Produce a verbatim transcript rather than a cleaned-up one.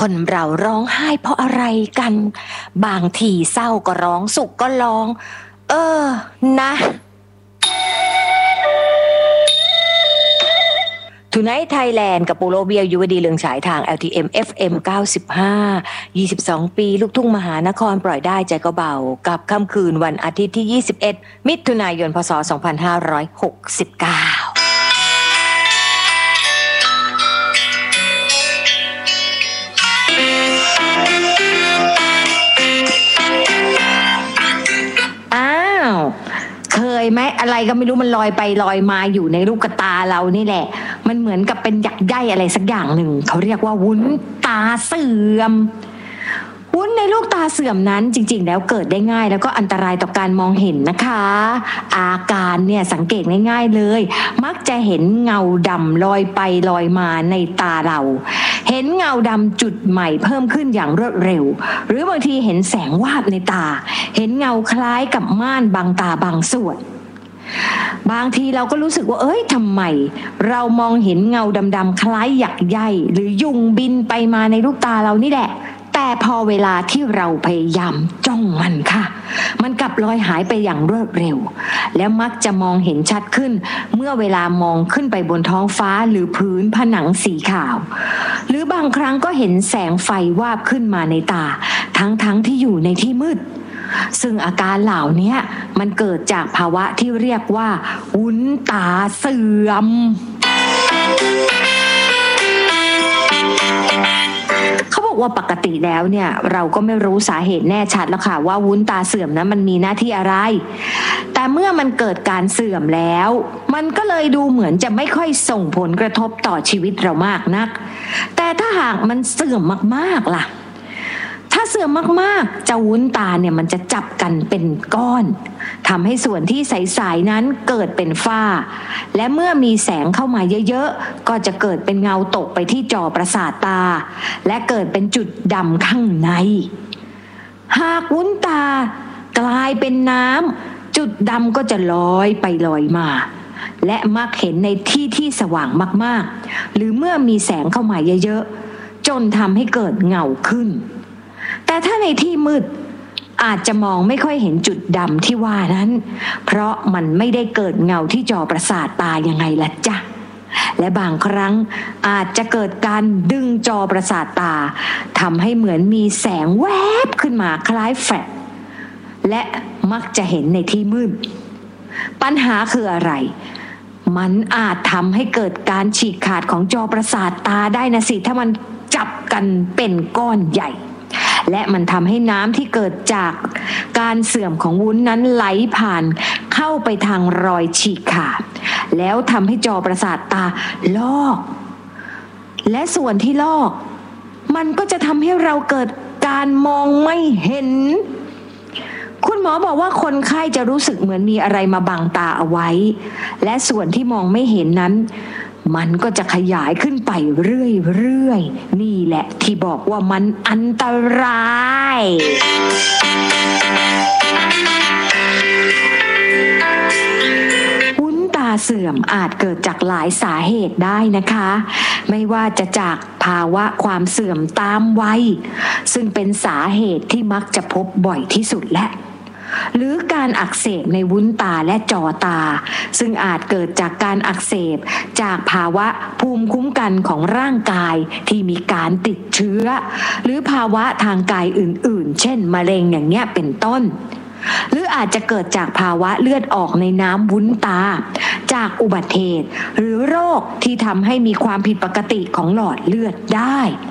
คนเราร้องไห้เพราะอะไรกัน บางทีเศร้าก็ร้องสุขก็ร้อง เออ นะ Tonight Thailand กับปูโรเบียวยุวดีเลืองฉายทาง แอล ที เอ็ม เอฟ เอ็ม เก้าสิบห้า ยี่สิบสอง ปีลูกทุ่งมหานครปล่อยได้ใจก็เบากับค่ำคืนวันอาทิตย์ที่ ยี่สิบเอ็ด มิถุนายน พ.ศ. สองพันห้าร้อยหกสิบเก้าเคยไหมอะไรก็ไม่รู้มันลอยไปลอยมาอยู่ในลูกตาเรานี่แหละมันเหมือนกับเป็นหยักใยอะไรสักอย่างหนึ่งเขาเรียกว่าวุ้นตาเสื่อมวุ้นในลูกตาเสื่อมนั้นจริงๆแล้วเกิดได้ง่ายแล้วก็อันตรายต่อการมองเห็นนะคะอาการเนี่ยสังเกตง่ายๆเลยมักจะเห็นเงาดำลอยไปลอยมาในตาเราเห็นเงาดำจุดใหม่เพิ่มขึ้นอย่างรวดเร็วหรือบางทีเห็นแสงวาบในตาเห็นเงาคล้ายกับม่านบังตาบางส่วนบางทีเราก็รู้สึกว่าเอ้ยทำไมเรามองเห็นเงาดำๆคล้ายหยักใยหรือยุงบินไปมาในลูกตาเรานี่แหละแต่พอเวลาที่เราพยายามจ้องมันค่ะมันกลับลอยหายไปอย่างรวดเร็วและมักจะมองเห็นชัดขึ้นเมื่อเวลามองขึ้นไปบนท้องฟ้าหรือพื้นผนังสีขาวหรือบางครั้งก็เห็นแสงไฟวาบขึ้นมาในตาทั้งๆที่อยู่ในที่มืดซึ่งอาการเหล่านี้มันเกิดจากภาวะที่เรียกว่าวุ้นตาเสื่อมเขาบอกว่าปกติแล้วเนี่ยเราก็ไม่รู้สาเหตุแน่ชัดแล้วค่ะว่าวุ้นตาเสื่อมนั้นมันมีหน้าที่อะไรแต่เมื่อมันเกิดการเสื่อมแล้วมันก็เลยดูเหมือนจะไม่ค่อยส่งผลกระทบต่อชีวิตเรามากนักแต่ถ้าหากมันเสื่อมมากๆล่ะถ้าเสื่อมมากๆเจ้าวุ้นตาเนี่ยมันจะจับกันเป็นก้อนทำให้ส่วนที่ใสๆนั้นเกิดเป็นฝ้าและเมื่อมีแสงเข้ามาเยอะๆก็จะเกิดเป็นเงาตกไปที่จอประสาทตาและเกิดเป็นจุดดำข้างในหากวุ้นตากลายเป็นน้ำจุดดำก็จะลอยไปลอยมาและมักเห็นในที่ที่สว่างมากๆหรือเมื่อมีแสงเข้ามาเยอะๆจนทำให้เกิดเงาขึ้นแต่ถ้าในที่มืดอาจจะมองไม่ค่อยเห็นจุดดำที่ว่านั้นเพราะมันไม่ได้เกิดเงาที่จอประสาทตายังไงล่ะจ๊ะและบางครั้งอาจจะเกิดการดึงจอประสาทตาทำให้เหมือนมีแสงแวบขึ้นมาคล้ายแฟลชและมักจะเห็นในที่มืดปัญหาคืออะไรมันอาจทำให้เกิดการฉีกขาดของจอประสาทตาได้นะสิถ้ามันจับกันเป็นก้อนใหญ่และมันทำให้น้ำที่เกิดจากการเสื่อมของวุ้นนั้นไหลผ่านเข้าไปทางรอยฉีกขาดแล้วทำให้จอประสาทตาลอกและส่วนที่ลอกมันก็จะทำให้เราเกิดการมองไม่เห็นคุณหมอบอกว่าคนไข้จะรู้สึกเหมือนมีอะไรมาบังตาเอาไว้และส่วนที่มองไม่เห็นนั้นมันก็จะขยายขึ้นไปเรื่อยๆนี่แหละที่บอกว่ามันอันตรายวุ้นตาเสื่อมอาจเกิดจากหลายสาเหตุได้นะคะไม่ว่าจะจากภาวะความเสื่อมตามวัยซึ่งเป็นสาเหตุที่มักจะพบบ่อยที่สุดและหรือการอักเสบในวุ้นตาและจอตาซึ่งอาจเกิดจากการอักเสบจากภาวะภูมิคุ้มกันของร่างกายที่มีการติดเชื้อหรือภาวะทางกายอื่นๆเช่นมะเร็งอย่างเงี้ยเป็นต้นหรืออาจจะเกิดจากภาวะเลือดออกในน้ำวุ้นตาจากอุบัติเหตุหรือโรคที่ทำให้มีความผิดปกติของหลอดเลือดได้